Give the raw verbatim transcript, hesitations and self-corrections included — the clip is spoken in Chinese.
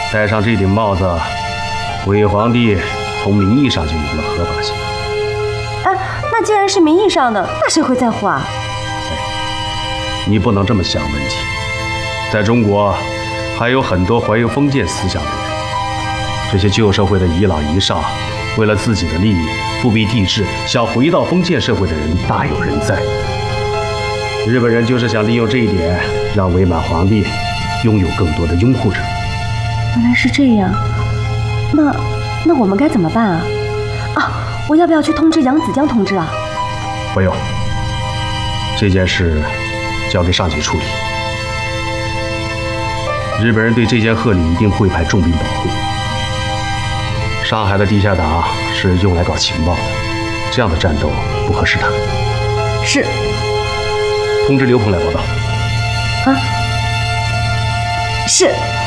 戴上这顶帽子，伪皇帝从名义上就有了合法性。 哎，那既然是名义上的，那谁会在乎啊？ 哎，你不能这么想问题。在中国，还有很多怀有封建思想的人，这些旧社会的遗老遗少，为了自己的利益，复辟帝制，想回到封建社会的人大有人在。日本人就是想利用这一点，让伪满皇帝拥有更多的拥护者。 原来是这样，那那我们该怎么办啊？啊，我要不要去通知杨子江同志啊？ 不用，这件事交给上级处理。日本人对这件贺礼一定会派重兵保护。上海的地下党是用来搞情报的，这样的战斗不合适他。 是。 通知刘鹏来报道。 啊，是。